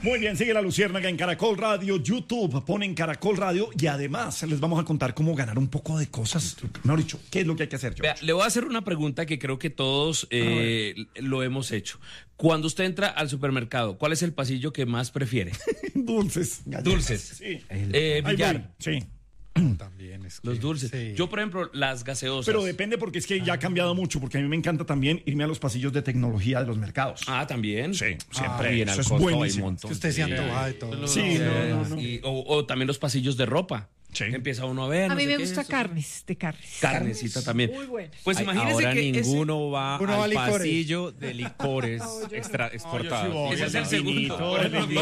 Muy bien, sigue la Luciérnaga en Caracol Radio, YouTube, ponen Caracol Radio y además les vamos a contar cómo ganar un poco de cosas. Mejor dicho, ¿qué es lo que hay que hacer, George? Vea, le voy a hacer una pregunta que creo que todos lo hemos hecho. Cuando usted entra al supermercado, ¿cuál es el pasillo que más prefiere? Dulces. Galletas. Dulces. Sí. Billar. Sí. También es que, Los dulces. sí. Yo, por ejemplo, las gaseosas. Pero depende porque es que ya ha cambiado mucho, porque a mí me encanta también irme a los pasillos de tecnología de los mercados. Ah, también. Sí, siempre. Bien, Eso al es costo hay un buenísimo. montón. Que usted se antoja de todo. Sí, no. O también los pasillos de ropa. Sí. Empieza uno a ver. A no mí sé me qué, gusta eso. carnes, de carnes. Carnecita también. Muy buenas. Pues imagínese Ahora que ninguno va Uno va a al licores. pasillo de licores exportados. Ese es el segundo.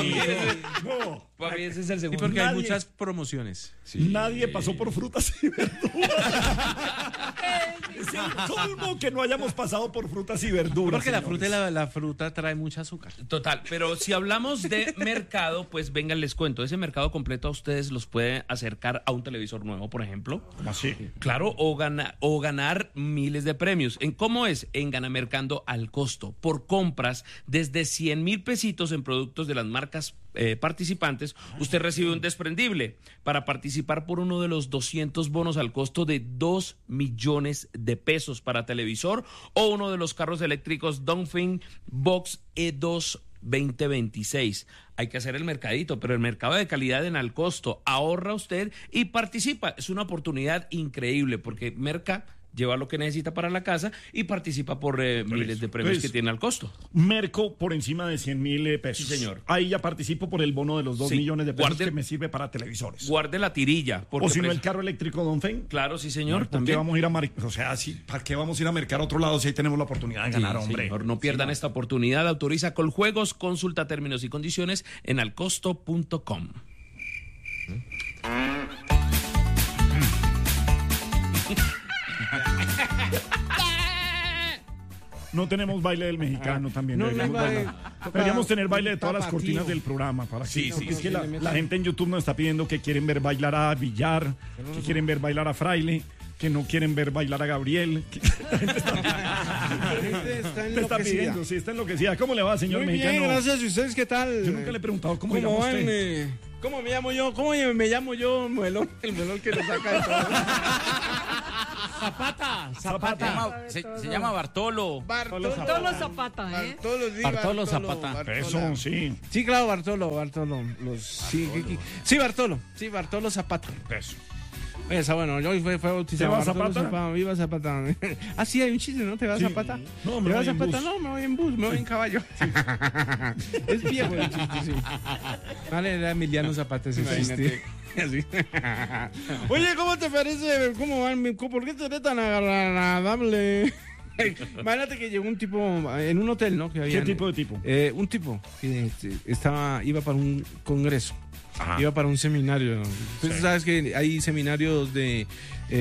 No, Para mí ese es el Y segundo. porque hay Nadie- muchas promociones. nadie pasó por frutas y verduras. Es el colmo que no hayamos pasado por frutas y verduras. Porque la señores. fruta, la fruta trae mucha azúcar. Total, pero si hablamos de mercado, pues venga, les cuento. Ese mercado completo a ustedes los puede acercar a un televisor nuevo, por ejemplo. Así. Claro, o ganar miles de premios. ¿Cómo es? En Ganamercando al costo. Por compras desde 100,000 pesitos en productos de las marcas participantes, usted recibe un desprendible para participar por uno de los 200 bonos al costo de 2 millones de pesos para televisor o uno de los carros eléctricos Dongfeng Box E2 2026. Hay que hacer el mercadito, pero el mercado de calidad en al costo. Ahorra usted y participa. Es una oportunidad increíble porque Merca lleva lo que necesita para la casa y participa por miles de premios que tiene al costo. Merco por encima de 100,000 pesos. Sí, señor. Ahí ya participo por el bono de los 2 Sí. millones de pesos Guarde- que me sirve para televisores. Guarde la tirilla. Porque O si no, pre- el carro eléctrico Dongfeng. Claro, sí, señor. ¿Por qué También. vamos a ir a o sea, sí, ¿para qué vamos a ir a mercar a otro lado si ahí tenemos la oportunidad de ganar, Sí, hombre? señor, no pierdan esta oportunidad. Autoriza Coljuegos, consulta términos y condiciones en alcosto.com. No tenemos baile del mexicano también. No, deberíamos, no hay bailar. baile. Deberíamos tener baile de todas las Tapatío. cortinas del programa. Para que, Sí, porque sí, es que sí. la gente en YouTube nos está pidiendo que quieren ver bailar a Villar, que quieren ver bailar a Fraile, que no quieren ver bailar a Gabriel. La gente Está está pidiendo, sí, está enloquecida. ¿Cómo le va, señor Muy mexicano? bien, gracias. ¿Y ustedes qué tal? Yo nunca le he preguntado cómo, ¿Cómo llama van? usted. ¿Cómo me llamo yo? ¿Cómo me llamo yo? Melón, el melón que le saca de todo. Zapata. Se llama Bartolo. Bartolo Todos Zapata, ¿eh? Bartolo, sí, Bartolo Zapata. Bartolo. Eso, sí. Sí, claro, Bartolo. Sí, Bartolo Zapata. Eso. Esa, bueno, hoy fue bautizado. ¿Se va Bartolo Zapata? Viva Zapata. Ah, sí, hay un chiste, ¿no? ¿Te vas Sí. Zapata? No, me ¿Te voy vas en Zapata? bus. No, me voy en bus, me voy en caballo. Es viejo el chiste, sí. Vale, era Emiliano Zapata ese chiste. Así. Oye, ¿cómo te parece? ¿Cómo van? ¿Por qué te ves tan agradable? Imagínate que llegó un tipo en un hotel, ¿no? Que ¿Qué había, tipo de tipo? un tipo que iba para un congreso, Ajá. iba para un seminario. Entonces, sabes que hay seminarios de